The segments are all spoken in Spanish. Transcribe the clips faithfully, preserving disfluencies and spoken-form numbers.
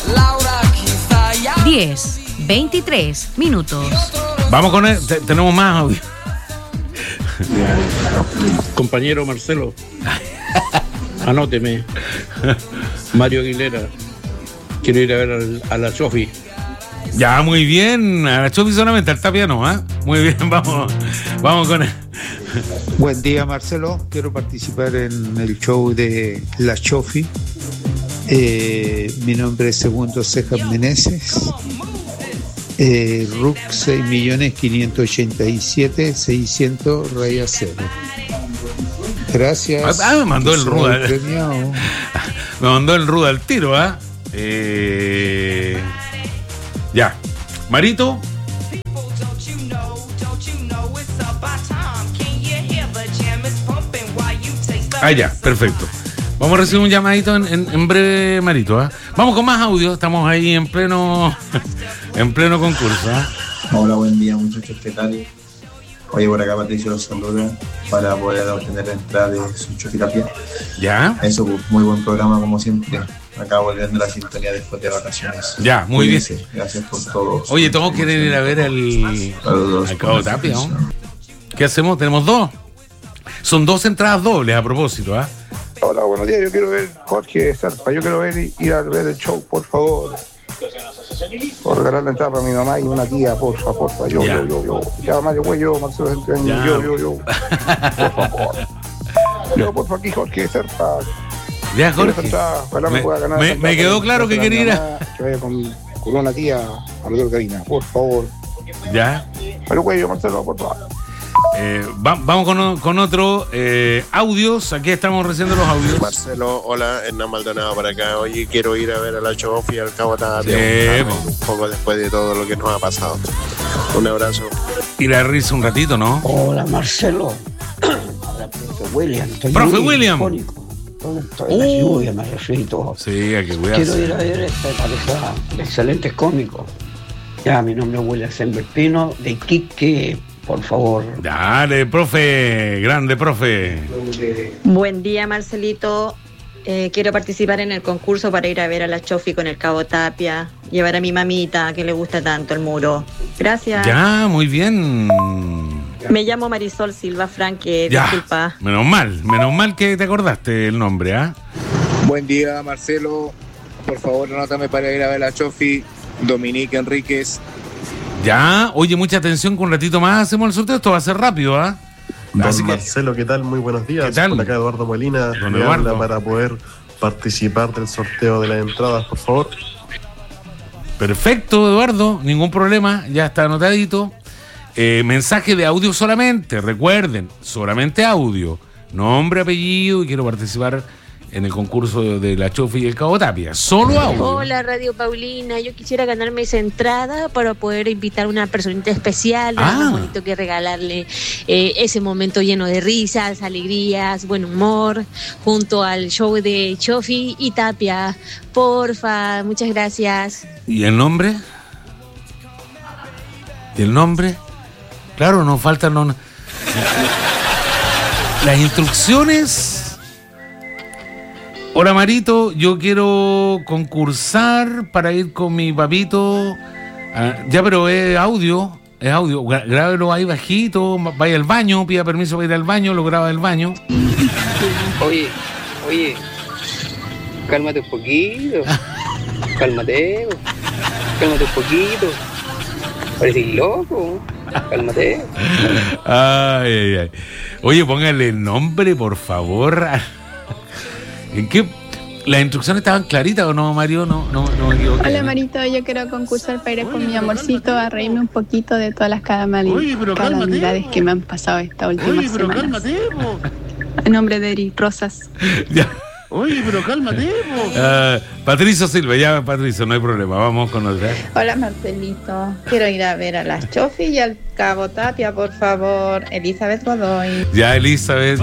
diez, veintitrés minutos. Vamos con él, T- tenemos más audio. Compañero Marcelo, anóteme. Mario Aguilera, quiero ir a ver al, a la Chofi. Ya, muy bien. A la Chofi solamente, al Tapia no, ¿eh? Muy bien, vamos, vamos con él. Buen día, Marcelo. Quiero participar en el show de La Chofi. Eh, mi nombre es Segundo Cejas Meneses. Eh, R U C seis millones quinientos ochenta y siete mil seiscientos raya cero. Gracias. Ah, me mandó el ruda. Premiado. Me mandó el ruda al tiro, ¿ah? ¿eh? Eh... Ya. Marito. Ah, ya, perfecto. Vamos a recibir un llamadito en, en, en breve, Marito, ¿eh? Vamos con más audio. Estamos ahí en pleno en pleno concurso, ¿eh? Hola, buen día, muchachos, ¿qué tal? Oye, por acá Patricio los saluda para poder obtener la entrada de su Chofitapia. Ya. Eso, muy buen programa como siempre. Acá volviendo a la sintonía después de vacaciones. Ya, muy Cuídense. bien. Gracias por todo. Oye, todos quieren ir a ver al, al Cabo Tapia, ¿no? ¿Qué hacemos? Tenemos dos. Son dos entradas dobles a propósito, ¿ah? ¿eh? Hola, buenos días. Yo quiero ver Jorge Serpa. Yo quiero ver ir a ver el show, por favor. Por regalar la entrada para mi mamá y una tía, porfa, porfa. Yo, Ya. yo, yo, yo. Ya, Mario Cuello, Marcelo Centeno, yo, yo, yo. Por favor. Yo, porfa, aquí Jorge Serpa. Ya, Jorge. Ojalá me, Me, pueda ganar me, esa entrada me quedó para claro que para mi quería ir a... mamá, que vaya con, con una tía a la Karina, por favor. Ya. Mario Cuello, Marcelo, por favor. Eh, va, vamos con, con otro eh, audios. Aquí estamos recibiendo los audios. Marcelo, hola, Hernán Maldonado para acá. Oye, quiero ir a ver a la Chofi al Cabo Tapia. Sí, un poco después de todo lo que nos ha pasado. Un abrazo. Y la risa un ratito, ¿no? Hola, Marcelo. Hola, profe William. Estoy Profe muy William. fónico. Estoy en la lluvia, me refiero y todo. Sí, hay que cuidarse. Quiero ir a ver esta pareja de excelentes cómicos. Ya, mi nombre es William Semberpino, de Iquique, por favor. Dale, profe, grande profe. Buen día, Marcelito. Eh, quiero participar en el concurso para ir a ver a la Chofi con el Cabo Tapia. Llevar a mi mamita, que le gusta tanto el muro. Gracias. Ya, muy bien. Me llamo Marisol Silva Franque, Ya, disculpa. menos mal, menos mal que te acordaste el nombre, ¿ah? Buen día, Marcelo. Por favor, anótame para ir a ver la Chofi. Dominique Enríquez. Ya, oye, mucha atención, con un ratito más hacemos el sorteo. Esto va a ser rápido, ¿ah? Don Así que- Marcelo, ¿qué tal? Muy buenos días. ¿Qué tal? Por acá Eduardo Molina, Don me Eduardo. habla para poder participar del sorteo de las entradas, por favor. Perfecto, Eduardo, ningún problema, ya está anotadito. Eh, mensaje de audio solamente, recuerden, solamente audio, nombre, apellido, y quiero participar en el concurso de, de la Chofi y el Cabo Tapia. Solo audio. Hola, Radio Paulina. Yo quisiera ganarme esa entrada para poder invitar a una personita especial. Nada Ah. más bonito que regalarle eh, ese momento lleno de risas, alegrías, buen humor, junto al show de Chofi y Tapia. Porfa, muchas gracias. ¿Y el nombre? ¿Y el nombre? Claro, nos faltan los... las instrucciones. Hola, Marito, yo quiero concursar para ir con mi papito. Ah, ya, pero es audio, es audio. Gra- Grábelo ahí bajito, vaya al baño, pida permiso para ir al baño, lo graba del baño. Oye, oye, cálmate un poquito, cálmate, cálmate un poquito, pareces loco, cálmate. Ay, ay, ay. Oye, póngale el nombre, por favor. ¿En qué? ¿Las instrucciones estaban claritas o no, Mario? No, no, no me equivoqué. Hola, Marito, yo quiero concursar para ir con mi amorcito a reírme un poquito de todas las calamidades, calamidades que me han pasado esta última Oye, pero semana. cálmate, po. En nombre de Eric Rosas. Ya. Oye, pero cálmate, po. Ah, Patricio Silva, ya, Patricio, no hay problema. Vamos con otra. Hola, Marcelito. Quiero ir a ver a las Chofi y al Cabo Tapia, por favor. Elizabeth Godoy. Ya, Elizabeth.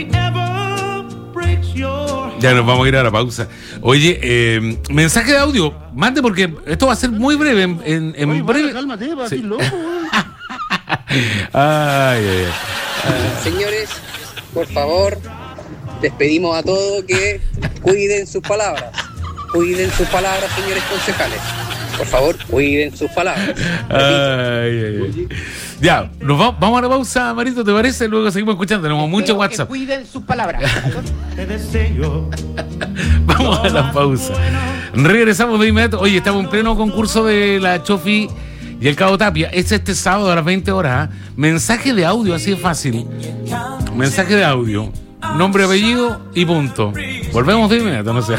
Ya nos vamos a ir a la pausa. Oye, eh, mensaje de audio. Mande porque esto va a ser muy breve. En, en, en Oye, breve. vale, cálmate, pa, Sí. así loco, weón. Ay, ay, ay. Señores, por favor, les pedimos a todos que cuiden sus palabras. cuiden sus palabras, señores concejales. Por favor, cuiden sus palabras. Ay, ay, ay. Ya, nos va, vamos a la pausa, Marito, ¿te parece? Luego seguimos escuchando, tenemos mucho WhatsApp. Cuiden sus palabras. Vamos a la pausa. Regresamos de inmediato. Oye, estamos en pleno concurso de la Chofi y el Cabo Tapia. Es este sábado a las veinte horas. ¿eh? Mensaje de audio, así de fácil. Mensaje de audio. Nombre, apellido y punto. Volvemos de inmediato, no sé.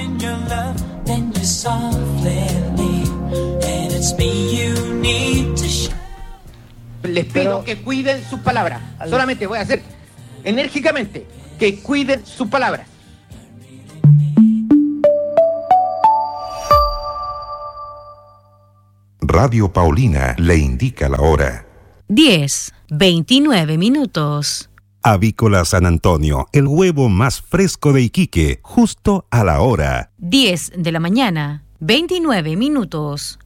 Les pido que cuiden sus palabras. Solamente voy a hacer enérgicamente que cuiden sus palabras. Radio Paulina le indica la hora. diez, veintinueve minutos. Avícola San Antonio, el huevo más fresco de Iquique, justo a la hora. diez de la mañana, veintinueve minutos.